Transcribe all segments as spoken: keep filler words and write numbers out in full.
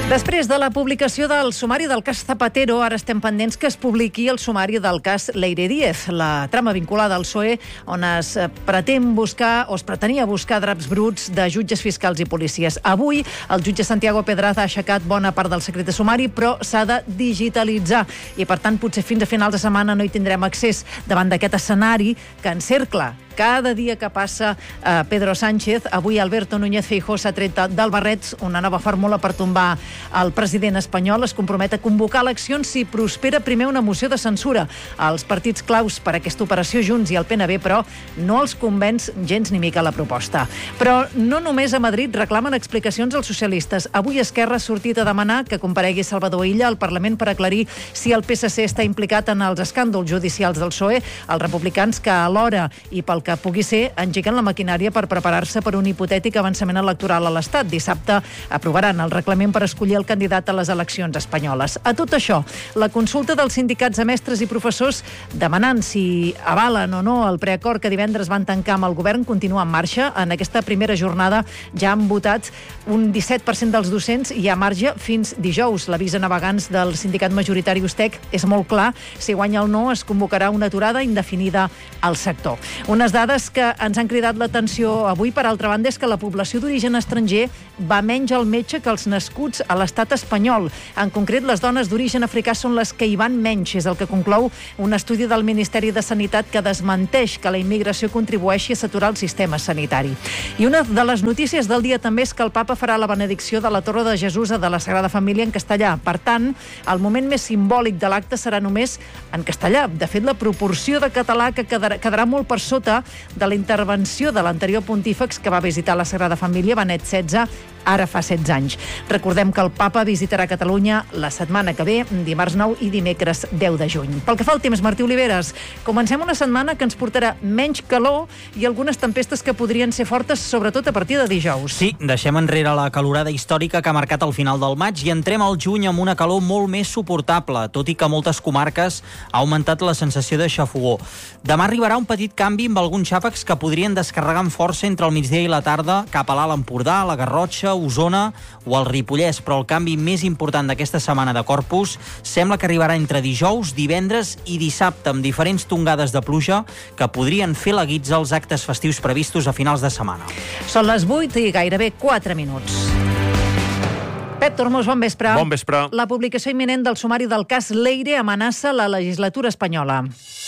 Després de la publicació del sumari del cas Zapatero, ara estem pendents que es publiqui el sumari del cas Leire Díez, la trama vinculada al P S O E, on es pretén buscar, o es pretenia buscar draps bruts de jutges, fiscals i policies. Avui, el jutge Santiago Pedraza ha aixecat bona part del secret de sumari, però s'ha de digitalitzar i, per tant, potser fins a finals de setmana no hi tindrem accés davant d'aquest escenari que encercla cada dia que passa eh, Pedro Sánchez. Avui Alberto Núñez Feijóo s'ha tret del barret una nova fórmula per tombar el president espanyol. Es compromet a convocar eleccions si prospera primer una moció de censura. Els partits claus per aquesta operació, Junts i el P N B, però no els convenç gens ni mica la proposta. Però no només a Madrid reclamen explicacions als socialistes. Avui Esquerra ha sortit a demanar que comparegui Salvador Illa al Parlament per aclarir si el P S C està implicat en els escàndols judicials del P S O E. Els republicans, que alhora i pel que pugui ser, engeguen la maquinària per preparar-se per un hipotètic avançament electoral a l'Estat. Dissabte aprovaran el reglament per escollir el candidat a les eleccions espanyoles. A tot això, la consulta dels sindicats de mestres i professors demanant si avalen o no el preacord que divendres van tancar amb el govern continua en marxa. En aquesta primera jornada ja han votat un disset per cent dels docents i hi ha marge fins dijous. L'avís a navegants del sindicat majoritari Ustec és molt clar. Si guanya el no, es convocarà una aturada indefinida al sector. Unes dades que ens han cridat l'atenció avui, per altra banda, és que la població d'origen estranger va menys al metge que els nascuts a l'estat espanyol. En concret, les dones d'origen africà són les que hi van menys, és el que conclou un estudi del Ministeri de Sanitat que desmenteix que la immigració contribueixi a saturar el sistema sanitari. I una de les notícies del dia també és que el papa farà la benedicció de la Torre de Jesús de la Sagrada Família en castellà. Per tant, el moment més simbòlic de l'acte serà només en castellà. De fet, la proporció de català que quedarà, quedarà molt per sota de la intervenció de l'anterior pontífex que va visitar la Sagrada Família, Benet setze, ara fa setze anys. Recordem que el papa visitarà Catalunya la setmana que ve, dimarts nou i dimecres deu de juny. Pel que fa al temps, Martí Oliveres, comencem una setmana que ens portarà menys calor i algunes tempestes que podrien ser fortes, sobretot a partir de dijous. Sí, deixem enrere la calorada històrica que ha marcat el final del maig i entrem al juny amb una calor molt més suportable, tot i que a moltes comarques ha augmentat la sensació de xafogor. Demà arribarà un petit canvi amb alguns xàfecs que podrien descarregar amb força entre el migdia i la tarda cap a l'Alt Empordà, la Garrotxa, Osona o el Ripollès, però el canvi més important d'aquesta setmana de Corpus sembla que arribarà entre dijous, divendres i dissabte, amb diferents tongades de pluja que podrien fer la guitza als actes festius previstos a finals de setmana. Són les vuit i gairebé quatre minuts. Pep Tormos, bon vespre. Bon vespre. La publicació imminent del sumari del cas Leire amenaça la legislatura espanyola.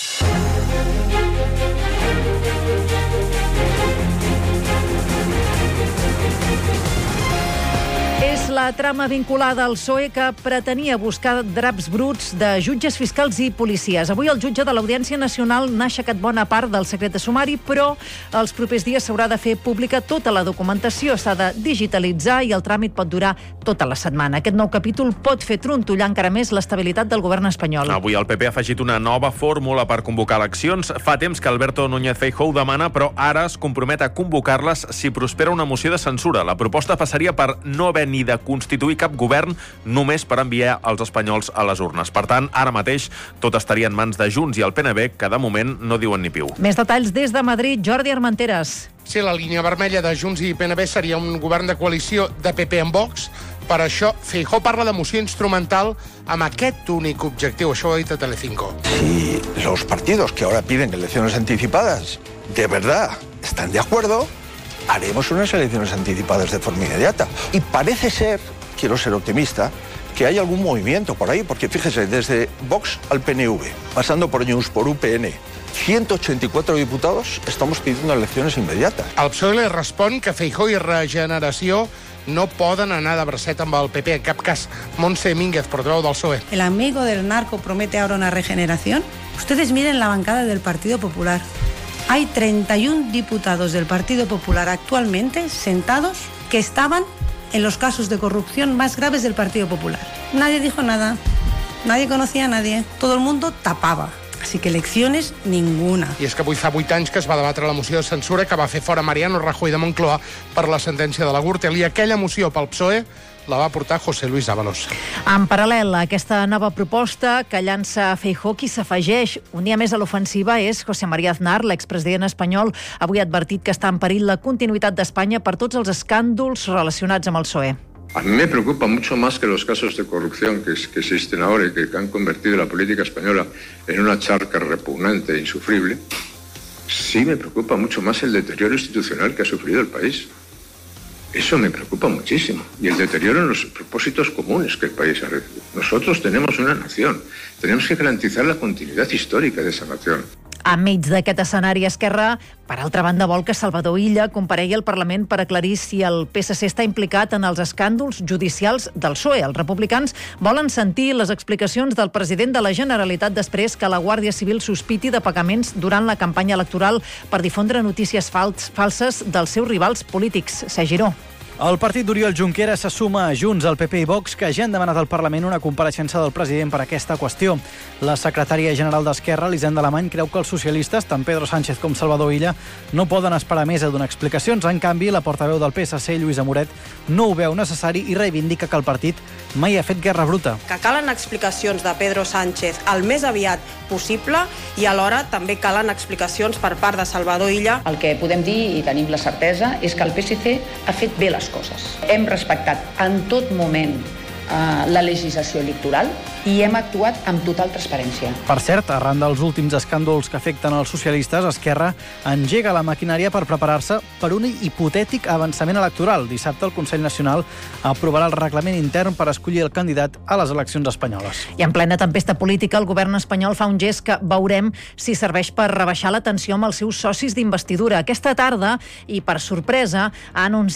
La trama vinculada al P S O E que pretenia buscar draps bruts de jutges, fiscals i policies. Avui el jutge de l'Audiència Nacional n'ha aixecat bona part del secret de sumari, però els propers dies s'haurà de fer pública tota la documentació, s'ha de digitalitzar i el tràmit pot durar tota la setmana. Aquest nou capítol pot fer trontollar encara més l'estabilitat del govern espanyol. Avui el P P ha afegit una nova fórmula per convocar eleccions. Fa temps que Alberto Núñez Feijóo demana, però ara es compromet a convocar-les si prospera una moció de censura. La proposta passaria per no haver ni de constituir cap govern, només per enviar els espanyols a les urnes. Per tant, ara mateix tot estaria en mans de Junts i el P N B, que de moment no diuen ni piu. Més detalls des de Madrid, Jordi Armenteres. Sí, la línia vermella de Junts i P N B seria un govern de coalició de P P amb Vox. Per això, Feijóo parla de moció instrumental amb aquest únic objectiu. Això ho ha dit a Telecinco. Si los partidos que ahora piden elecciones anticipadas de verdad están de acuerdo, haremos unas elecciones anticipadas de forma inmediata. Y parece ser, quiero ser optimista, que hay algún movimiento por ahí, porque fíjese, desde Vox al P N V, pasando por Junts, por U P N, ciento ochenta y cuatro diputados, estamos pidiendo elecciones inmediatas. El P S O E li respon que Feijóo i Regeneració no poden anar de bracet amb el P P. En cap cas, Montse Mínguez, portaveu del P S O E. El amigo del narco promete ahora una regeneración. Ustedes miren la bancada del Partido Popular. Hay treinta y uno diputados del Partido Popular actualmente sentados que estaban en los casos de corrupción más graves del Partido Popular. Nadie dijo nada, nadie conocía a nadie, todo el mundo tapaba. Así que elecciones, ninguna. I és que avui fa vuit anys que es va debatre la moció de censura que va fer fora Mariano Rajoy de Moncloa per la sentència de la Gürtel. I aquella moció pel P S O E la va portar José Luis Ábalos. En paral·lel a aquesta nova proposta que llança Feijóo, qui s'afegeix un dia més a l'ofensiva és José María Aznar, l'expresident espanyol. Avui ha advertit que està en perill la continuïtat d'Espanya per tots els escàndols relacionats amb el P S O E. A mí me preocupa mucho más que los casos de corrupción que, que existen ahora y que han convertido la política española en una charca repugnante e insufrible. Sí me preocupa mucho más el deterioro institucional que ha sufrido el país. Eso me preocupa muchísimo. Y el deterioro en los propósitos comunes que el país ha recibido. Nosotros tenemos una nación. Tenemos que garantizar la continuidad histórica de esa nación. Enmig d'aquest escenari, Esquerra, per altra banda, vol que Salvador Illa comparegui al Parlament per aclarir si el P S C està implicat en els escàndols judicials del P S O E. Els republicans volen sentir les explicacions del president de la Generalitat després que la Guàrdia Civil sospiti de pagaments durant la campanya electoral per difondre notícies fals, falses dels seus rivals polítics. Sergi Giró. El partit d'Oriol Junqueras se suma a Junts, al P P i Vox, que ja han demanat al Parlament una compareixença del president per aquesta qüestió. La secretària general d'Esquerra, Elisenda Alemany, creu que els socialistes, tant Pedro Sánchez com Salvador Illa, no poden esperar més a donar explicacions. En canvi, la portaveu del P S C, Lluïsa Moret, no ho veu necessari i reivindica que el partit mai ha fet guerra bruta. Que calen explicacions de Pedro Sánchez el més aviat possible i alhora també calen explicacions per part de Salvador Illa. El que podem dir i tenim la certesa és que el P S C ha fet bé les coses. Hem respectat en tot moment eh, la legislació electoral i hem actuat amb total transparència. Per cert, arran dels últims escàndols que afecten els socialistes, Esquerra engega la maquinària per preparar-se per un hipotètic avançament electoral. Dissabte el Consell Nacional aprovarà el reglament intern per escollir el candidat a les eleccions espanyoles. I en plena tempesta política, el govern espanyol fa un gest que veurem si serveix per rebaixar la tensió amb els seus socis d'investidura. Aquesta tarda, i per sorpresa, ha anunciat